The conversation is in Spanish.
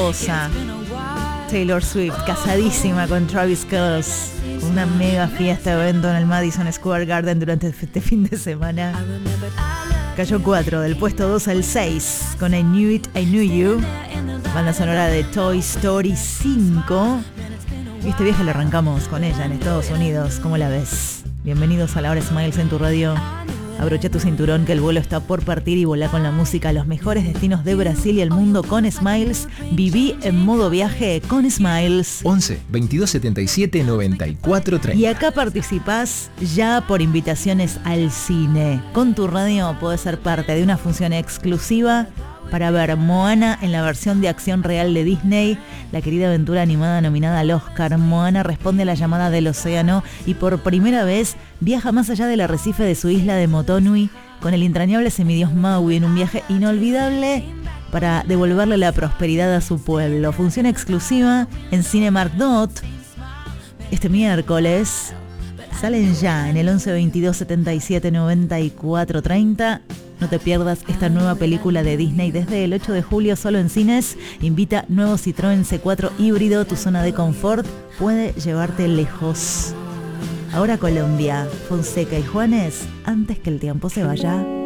esposa, Taylor Swift, casadísima con Travis Kelce. Una mega fiesta evento en el Madison Square Garden durante este fin de semana. Cayó 4, del puesto 2 al 6, con I Knew It, I Knew You, banda sonora de Toy Story 5. Y este viaje lo arrancamos con ella en Estados Unidos. ¿Cómo la ves? Bienvenidos a La Hora Smiles en tu radio. Abrocha tu cinturón que el vuelo está por partir y volá con la música a los mejores destinos de Brasil y el mundo con Smiles. Viví en modo viaje con Smiles. 11 22 77 94 30. Y acá participás ya por invitaciones al cine. Con tu radio podés ser parte de una función exclusiva para ver Moana en la versión de acción real de Disney, la querida aventura animada nominada al Oscar. Moana responde a la llamada del océano y por primera vez viaja más allá del arrecife de su isla de Motonui con el entrañable semidios Maui en un viaje inolvidable para devolverle la prosperidad a su pueblo. Función exclusiva en Cinemark Dot este miércoles. Salen ya en el 11 22 77 94 30. No te pierdas esta nueva película de Disney desde el 8 de julio solo en cines. Invita nuevo Citroën C4 híbrido. Tu zona de confort puede llevarte lejos. Ahora Colombia, Fonseca y Juanes, antes que el tiempo se vaya.